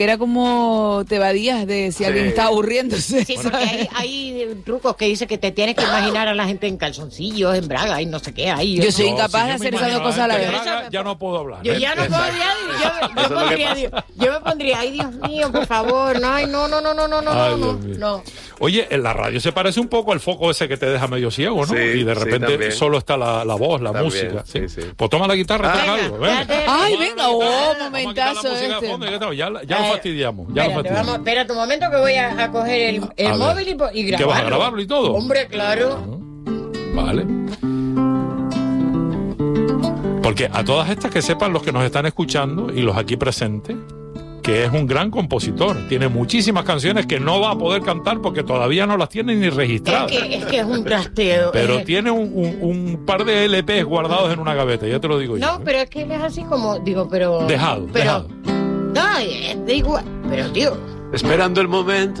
Era como te evadías de si alguien está aburriéndose. Sí, porque hay trucos que dice que te tienes que imaginar a la gente en calzoncillos, en braga y no sé qué. Ahí yo soy incapaz de hacer esas dos cosas a la vez. Ya no puedo hablar. Yo ya no podría, yo me pondría, ay Dios mío, por favor, no, ay, no. Oye, en la radio se parece un poco al foco ese que te deja medio ciego, ¿no? Sí, y de repente solo está la voz, la también, música. ¿sí? sí. Pues toma la guitarra, trae algo. Venga. Ay, venga, momentazo Ya lo fastidiamos. Espérate un momento que voy a coger el móvil y grabarlo. ¿Que vas a grabarlo y todo? Hombre, claro. Vale. Porque a todas estas que sepan los que nos están escuchando y los aquí presentes, que es un gran compositor. Tiene muchísimas canciones que no va a poder cantar porque todavía no las tiene ni registradas. Es que es un trasteo. Pero tiene un par de LPs guardados en una gaveta, ya te lo digo yo. No, pero es que él es así como, digo, pero... Dejado. No, es igual. Pero, tío... Esperando el momento